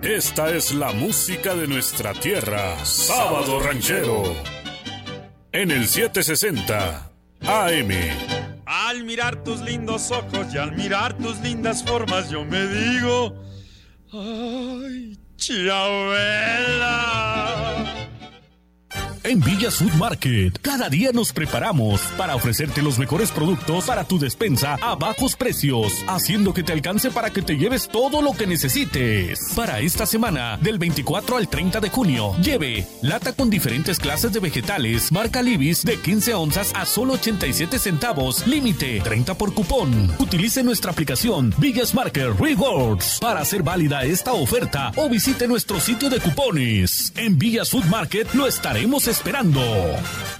Esta es la música de nuestra tierra. Sábado Ranchero. En el 760 AM. Al mirar tus lindos ojos y al mirar tus lindas formas, yo me digo, ay, Chabela. En Villas Food Market, cada día nos preparamos para ofrecerte los mejores productos para tu despensa a bajos precios, haciendo que te alcance para que te lleves todo lo que necesites. Para esta semana, del 24 al 30 de junio, lleve lata con diferentes clases de vegetales, marca Libis de 15 onzas a solo 87 centavos, límite 30 por cupón. Utilice nuestra aplicación Villas Market Rewards para hacer válida esta oferta o visite nuestro sitio de cupones. En Villas Food Market lo estaremos esperando.